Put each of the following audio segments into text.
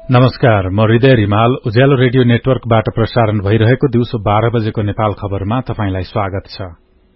नमस्कार, म हृदय रिमाल उज्यालो रेडियो नेटवर्कबाट प्रसारण भइरहेको दिउँसो 12 बजेको नेपाल खबरमा तपाईंलाई स्वागत छ।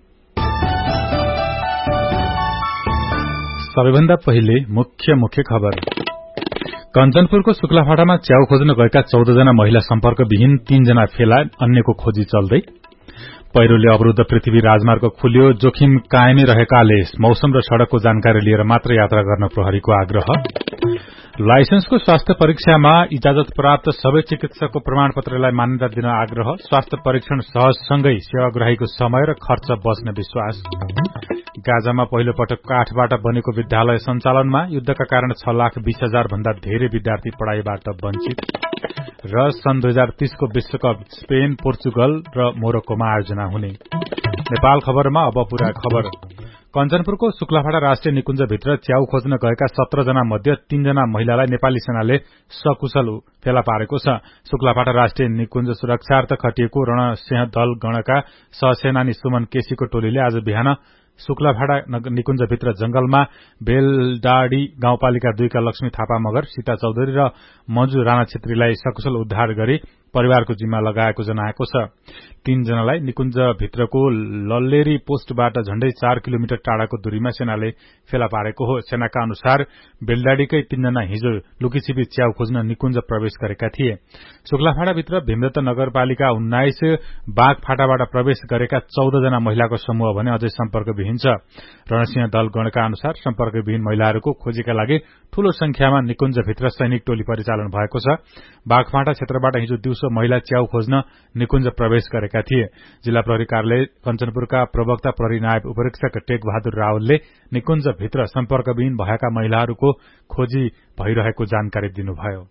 सबैभन्दा पहिले मुख्य खबर। कञ्चनपुरको शुक्लाफाटामा च्याउ खोज्न गएका 14 जना महिला सम्पर्कविहीन 3 जना फेला, अन्यको खोजी चल्दै। पहिरोले अवरुद्ध पृथ्वी राजमार्ग खुल्यो, जोखिम कायमै रहेकाले मौसम र सड़कको जानकारी लिएर मात्र यात्रा गर्न प्रहरीको आग्रह। लाइसेन्सको स्वास्थ्य परीक्षामा इजाजत प्राप्त सबै चिकित्सकको प्रमाणपत्रलाई मान्यता दिन आग्रह। स्वास्थ्य परीक्षण सहजसँगै सेवाग्राहीको समय र खर्च बच्ने विश्वास। गाजामा पहिलो पटक काठबाट बनेको विद्यालय सञ्चालनमा, युद्धका कारण 6,20,000 भन्दा धेरै विद्यार्थी पढ़ाइबाट वञ्चित। र सन् 2030 को विश्वकप स्पेन, पोर्चुगल र मोरक्कोमा आयोजना हुने। नेपाल खबरमा अब पूरा खबर। कञ्चनपुरको शुक्लाफाटा राष्ट्रिय निकुञ्जभित्र च्याउ खोज्न गएका 17 जना मध्ये 3 जना महिलालाई नेपाली सेनाले सकुशल फेला पारेको छ। शुक्लाफाटा राष्ट्रिय निकुञ्ज सुरक्षार्थ खटिएको रणसिंह दल गणका सहसेनानी सुमन केसीको टोलीले आज बिहान शुक्लाफाटा निकुञ्जभित्र जंगलमा बेलडाडी गाउँपालिका 2 का लक्ष्मी थापा मगर, सीता चौधरी र मन्जु राणा छेत्रीलाई सकुशल उद्धार गरी परिवारको जिम्मा लगाएको जनाएको छ। 3 जनालाई निकुञ्जभित्रको लल्लेरी पोस्टबाट झण्डै 4 किलोमिटर टाढाको दूरीमा सेनाले फेला पारेको हो। सेनाका अनुसार बेलडाडीकै 3 जना हिजो लुकीछिपी च्याउ खोज्न निकुञ्ज प्रवेश गरेका थिए। शुक्लाफाटाभित्र भीमदत्त नगरपालिका 19 बाघफाटाबाट प्रवेश गरेका 14 जना महिलाको समूह भने अझै सम्पर्कविहीन छ। रणसिंह दल गणका अनुसार सम्पर्कविहीन महिलाहरूको खोजीका लागि ठूलो संख्यामा निकुञ्जभित्र सैनिक टोली परिचालन भएको छ। बाघफाटा क्षेत्रबाट हिजो दिउँसो महिला च्याउ खोज्न निकुञ्ज प्रवेश गरेका थिए। जिल्ला प्रहरी कार्यालय कञ्चनपुरका प्रवक्ता प्रहरी नायब उपरीक्षक टेक बहादुर रावलले निकुञ्जभित्र सम्पर्कविहीन भएका महिलाहरूको खोजी भइरहेको जानकारी दिनुभयो।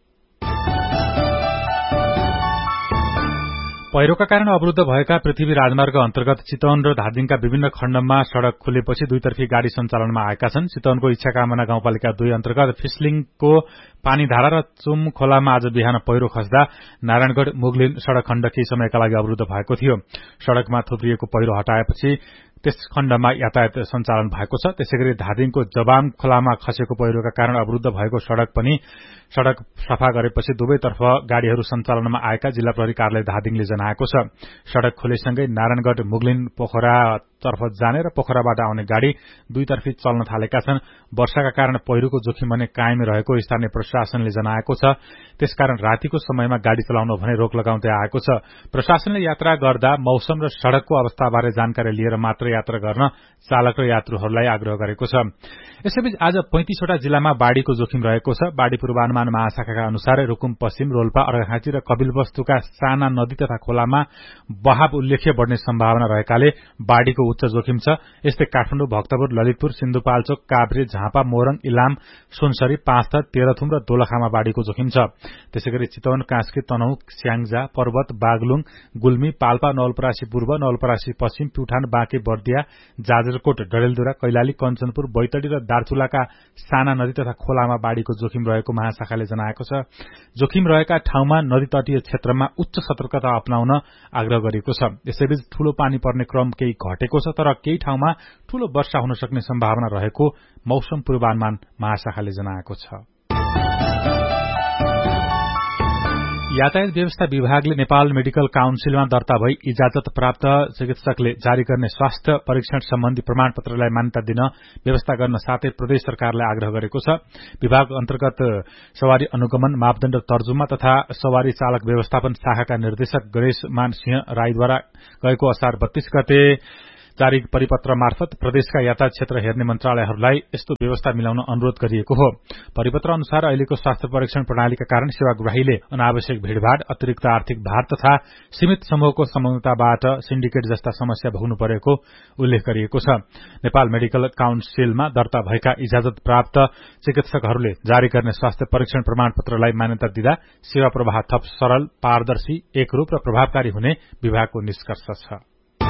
पहिरोका कारण अवरुद्ध भएका पृथ्वी राजमार्ग अन्तर्गत चितवन र धादिङका विभिन्न खण्डमा सड़क खुलेपछि दुईतर्फी गाड़ी सञ्चालनमा आएका छन्। चितवनको इच्छाकामना गाउँपालिका 2 अन्तर्गत फिस्लिङको पानीधारा र चुम खोलामा आज बिहान पहिरो खस्दा नारायणगढ़ मुगलिन सड़क खण्ड केही समयका लागि अवरुद्ध भएको थियो। सड़कमा थुप्रिएको पहिरो हटाएपछि त्यस खण्डमा यातायात सञ्चालन भएको छ। त्यसैगरी धादिङको जबाम खोलामा खसेको पहिरोका कारण अवरुद्ध भएको सड़क सफा गरेपछि दुवैतर्फ गाड़ीहरू सञ्चालनमा आएका जिल्ला प्रहरी कार्यालय धादिङले जनाएको छ। सड़क खुलेसँगै नारायणगढ़ मुगलिन पोखरा तर्फ जाने र पोखराबाट आउने गाड़ी दुईतर्फी चल्न थालेका छन्। वर्षाका कारण पहिरोको जोखिम भने कायमै रहेको स्थानीय प्रशासनले जनाएको छ। त्यसकारण रातिको समयमा गाड़ी चलाउन भने रोक लगाउँदै आएको छ। प्रशासनले यात्रा गर्दा मौसम र सड़कको अवस्थाबारे जानकारी लिएर मात्र यात्रा गर्न चालक र यात्रुहरूलाई आग्रह गरेको छ। यसैबीच आज 35 वटा जिल्लामा बाढ़ीको जोखिम रहेको छ। बाढ़ी पूर्वानुमान महाशाखाका अनुसार रुकुम पश्चिम, रोल्पा, अर्घाखाँची र कपिलवस्तुका साना नदी तथा खोलामा बहाव उल्लेख्य बढ़ने सम्भावना रहेकाले बाढ़ीको उच्च जोखिम छ। यस्तै काठमाडौँ, भक्तपुर, ललितपुर, सिन्धुपाल्चोक, काभ्रे, झापा, मोरङ, इलाम, सुनसरी, पाँचथर, तेह्रथुम र दोलखामा बाढ़ीको जोखिम छ। त्यसैगरी चितवन, कास्की, तनहुँ, स्याङ्जा, पर्वत, बागलुङ, गुल्मी, पाल्पा, नवलपरासी पूर्व, नवलपरासी पश्चिम, प्युठान, बाँके, बर्दिया, जाजरकोट, डडेलधुरा, कैलाली, कञ्चनपुर, बैतडी र दार्चुलाका साना नदी तथा खोलामा बाढ़ीको जोखिम रहेको महाशाखाले जनाएको छ। जोखिम रहेका ठाउँमा नदी तटीय क्षेत्रमा उच्च सतर्कता अपनाउन आग्रह गरिएको छ। यसैबीच ठूलो पानी पर्ने क्रम केही घटेको छ, तर केही ठाउँमा ठूलो वर्षा हुन सक्ने सम्भावना रहेको मौसम पूर्वानुमान महाशाखाले जनाएको छ। यातायात व्यवस्था विभागले नेपाल मेडिकल काउन्सिलमा दर्ता भई इजाजत प्राप्त चिकित्सकले जारी गर्ने स्वास्थ्य परीक्षण सम्बन्धी प्रमाणपत्रलाई मान्यता दिन व्यवस्था गर्न साथै प्रदेश सरकारलाई आग्रह गरेको छ। विभाग अन्तर्गत सवारी अनुगमन, मापदण्ड तर्जुमा तथा सवारी चालक व्यवस्थापन शाखाका निर्देशक गणेशमान सिंह राईद्वारा गएको असार 32 गते जारी परिपत्र मार्फत प्रदेशका यातायात क्षेत्र हेर्ने मन्त्रालयहरूलाई यस्तो व्यवस्था मिलाउन अनुरोध गरिएको हो। परिपत्र अनुसार अहिलेको स्वास्थ्य परीक्षण प्रणालीका कारण सेवाग्राहीले अनावश्यक भीड़भाड़, अतिरिक्त आर्थिक भार तथा सीमित समूहको संलग्नताबाट सिन्डिकेट जस्ता समस्या भोग्नु परेको उल्लेख गरिएको छ। नेपाल मेडिकल काउन्सिलमा दर्ता भएका इजाजत प्राप्त चिकित्सकहरूले जारी गर्ने स्वास्थ्य परीक्षण प्रमाणपत्रलाई मान्यता दिँदा सेवा प्रवाह थप सरल, पारदर्शी, एकरूप र प्रभावकारी हुने विभागको निष्कर्ष छ।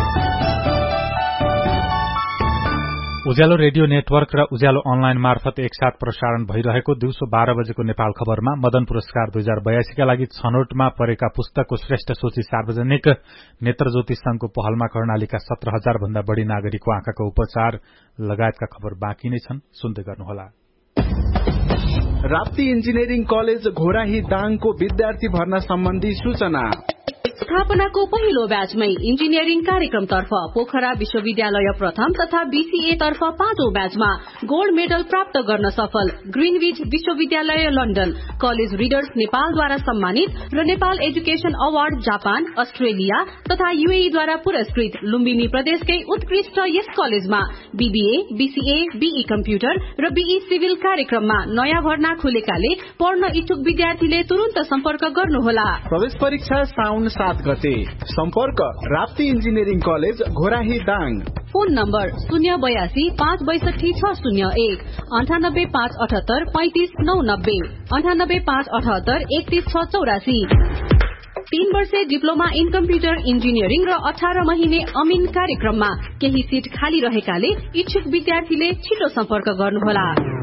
उज्यालो रेडियो नेटवर्क र उज्यालो अनलाइन मार्फत एकसाथ प्रसारण भइरहेको दिउँसो 12 बजेको नेपाल खबरमा मदन पुरस्कार 2082 का लागि छनौटमा परेका पुस्तकको श्रेष्ठ सूची सार्वजनिक। नेत्रज्योति संघको पहलमा कर्णालीका 17,000 भन्दा बढ़ी नागरिकको आँखाको उपचार लगायतका खबर बाँकी नै छन्। सुन्दै गर्नुहोला। राप्ती इन्जिनियरिङ कलेज घोराही दाङको विद्यार्थी भर्ना सम्बन्धी सूचना। स्थापनाको पहिलो ब्याचमै इन्जिनियरिङ कार्यक्रमतर्फ पोखरा विश्वविद्यालय प्रथम तथा बीसीए तर्फ 5औं ब्याचमा गोल्ड मेडल प्राप्त गर्न सफल ग्रीनविच विश्वविद्यालय लन्डन कलेज रिडर्स नेपालद्वारा सम्मानित र Nepal education award Japan Australia तथा यूएईद्वारा पुरस्कृत लुम्बिनी प्रदेशकै उत्कृष्ट यस कलेजमा बीबीए बीसीए बीई कम्प्युटर र बीई सिभिल कार्यक्रममा नयाँ भर्ना खुलेकाले पढ्न इच्छुक विद्यार्थीले तुरुन्त सम्पर्क गर्नुहोला। प्रवेश परीक्षा साउन 7 गते। सम्पर्क Rapti engineering college Ghorahi Dang. Phone number 082 562 601 98 578 35 990 98 578 31 684। 3 वर्षे डिप्लोमा इन कम्प्युटर इन्जिनियरिङ र 18 महिने अमिन कार्यक्रममा केही सिट खाली रहेकाले इच्छुक विद्यार्थीले छिटो सम्पर्क गर्नुहोला।